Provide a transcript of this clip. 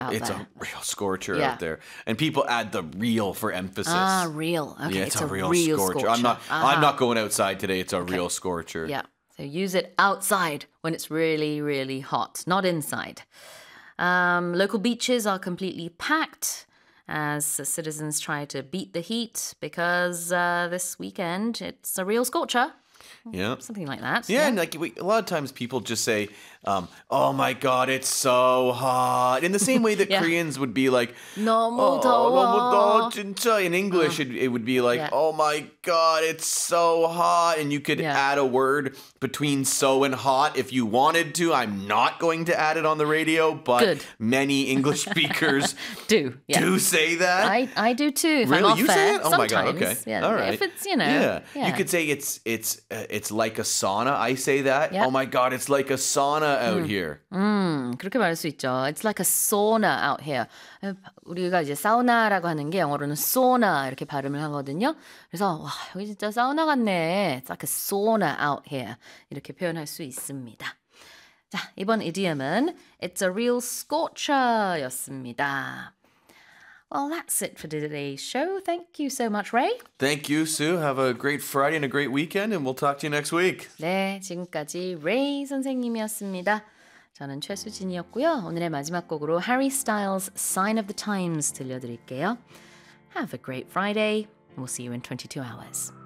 out It's there. a real scorcher Yeah. out there. And people add the real for emphasis. Ah, real. Okay, Yeah, it's a a real, real scorcher. scorcher. I'm not going outside today. It's a real scorcher. Yeah. So use it outside when it's really, really hot, not inside. Local beaches are completely packed as citizens try to beat the heat because this weekend it's a real scorcher. Yeah. Something like that. Yeah, and like a lot of times people just say, "Oh my God, it's so hot." In the same way that Yeah. Koreans would be like, 너무 "Oh, 더워." 너무 더워, 진짜." In English, it would be like, Yeah. "Oh my God, it's so hot," and you could Yeah. add a word between "so" and "hot" if you wanted to. I'm not going to add it on the radio, but Good. many English speakers Do. Yeah. do say that. I do too. If Really? I'm off You say air. it? Oh my God, okay. Sometimes, Yeah. All right. If it's, Yeah. yeah. You could say it's like a sauna. I say that. Yeah. Oh my God, it's like a sauna out here. 그렇게 말할 수 있죠. It's like a sauna out here. 우리가 이제 사우나라고 하는 게 영어로는 sauna 이렇게 발음을 하거든요. 그래서 와, 여기 진짜 사우나 같네. It's like a sauna out here. 이렇게 표현할 수 있습니다. 자, 이번 idiom은 It's a real scorcher였습니다. Well, that's it for today's show. Thank you so much, Ray. Thank you, Sue. Have a great Friday and a great weekend, and we'll talk to you next week. 네, 지금까지 Ray 선생님이었습니다. 저는 최수진이었고요. 오늘의 마지막 곡으로 Harry Styles' Sign of the Times 들려드릴게요. Have a great Friday. We'll see you in 22 hours.